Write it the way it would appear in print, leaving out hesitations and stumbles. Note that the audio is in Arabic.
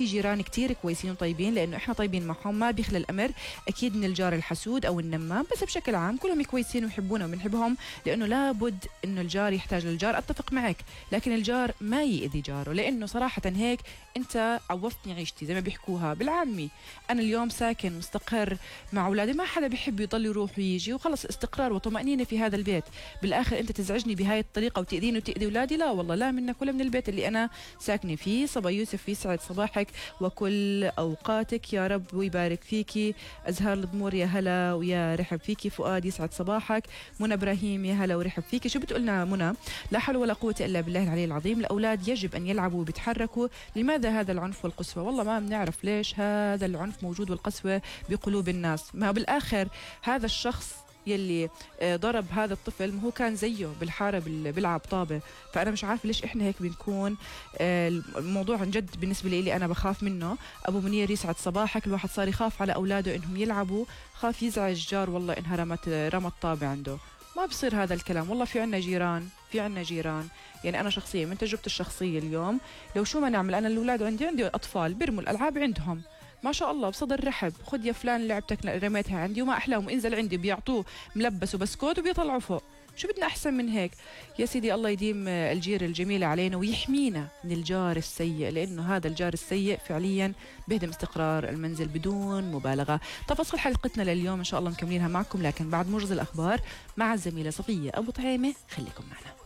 في جيران كتير كويسين وطيبين، لأنه إحنا طيبين معهم، ما بيخلى الأمر أكيد من الجار الحسود أو النمام، بس بشكل عام كلهم كويسين ويحبونا وبنحبهم، لأنه لابد إنه الجار يحتاج للجار. أتفق معك، لكن الجار ما يأذي جاره، لأنه صراحة هيك أنت عوضتني عيشتي زي ما بيحكوها بالعامي. أنا اليوم ساكن مستقر مع أولادي، ما حدا بيحب يضل يروح ويجي، وخلص استقرار وطمأنينة في هذا البيت. بالآخر أنت تزعجني بهاي الطريقة وتأذيني وتأذي أولادي؟ لا والله، لا منك ولا من البيت اللي أنا ساكنة فيه. صبا يوسف، يسعد صباحك وكل أوقاتك يا رب ويبارك فيكي. أزهار الضمور يا هلا ويا رحب فيكي. فؤاد يسعد صباحك. منى إبراهيم يا هلا ورحب فيكي. شو بتقولنا منى؟ لا حول ولا قوة إلا بالله العلي العظيم، الأولاد يجب أن يلعبوا وبيتحركوا. لماذا هذا العنف والقسوة؟ والله ما بنعرف ليش هذا العنف موجود والقسوة بقلوب الناس. ما بالآخر هذا الشخص يلي ضرب هذا الطفل ما هو كان زيه بالحارة بيلعب طابة، فأنا مش عارف ليش إحنا هيك بنكون. الموضوع عن جد بالنسبة لي أنا بخاف منه. أبو منير يسعد صباحك. الواحد صار يخاف على أولاده إنهم يلعبوا، خاف يزعج جار والله إنها رمت طابة عنده. ما بصير هذا الكلام. والله في عنا جيران يعني أنا شخصيا من تجربتي الشخصية اليوم، لو شو ما نعمل، أنا الأولاد عندي أطفال بيرموا الألعاب عندهم ما شاء الله بصدر رحب، خد يا فلان لعبتك رميتها عندي وما أحلاهم، انزل عندي بيعطوه ملبس وبسكوت وبيطلعوا فوق. شو بدنا أحسن من هيك؟ يا سيدي الله يديم الجير الجميلة علينا ويحمينا من الجار السيء، لأنه هذا الجار السيء فعليا بيهدم استقرار المنزل بدون مبالغة. تفاصيل حلقتنا لليوم إن شاء الله مكملينها معكم، لكن بعد موجز الأخبار مع الزميلة صفية أبو طعيمة. خليكم معنا.